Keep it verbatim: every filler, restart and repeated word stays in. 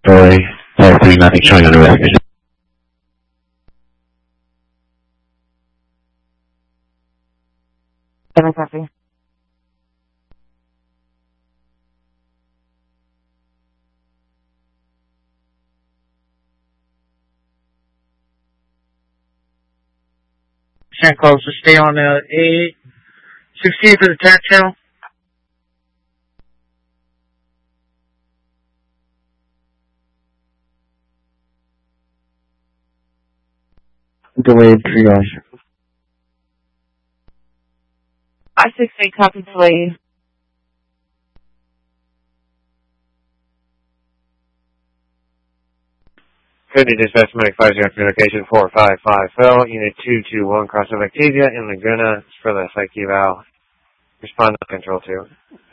Story, Flight three, nothing showing on investigation. Seven copy. Sand calls to stay on uh, A sixteen for the tack channel. Delayed triage. I six eight copy delayed. Cody Dispatch Medic five zero communication four five five Phil, Unit two two one cross of Activia in Laguna for the psych eval. Respond to Control two.